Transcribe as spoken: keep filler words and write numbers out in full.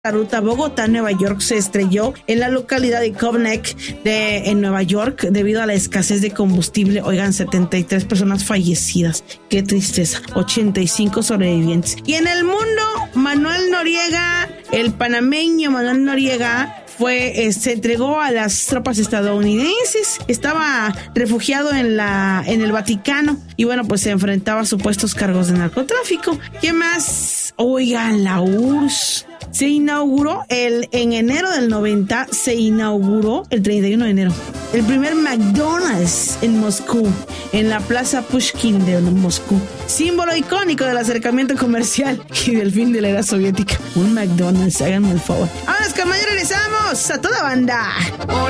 La ruta Bogotá-Nueva York se estrelló en la localidad de Covneck de, en Nueva York debido a la escasez de combustible. Oigan, setenta y tres personas fallecidas. Qué tristeza. ochenta y cinco sobrevivientes. Y en el mundo, Manuel Noriega, el panameño Manuel Noriega, fue, eh, se entregó a las tropas estadounidenses. Estaba refugiado en la en el Vaticano y bueno, pues se enfrentaba a supuestos cargos de narcotráfico. ¿Qué más? Oigan, la U R S S se inauguró el en enero del noventa, se inauguró el treinta y uno de enero el primer McDonald's en Moscú, en la Plaza Pushkin de Moscú, símbolo icónico del acercamiento comercial y del fin de la era soviética. Un McDonald's, háganme el favor. Ahora, camarada, regresamos a toda banda.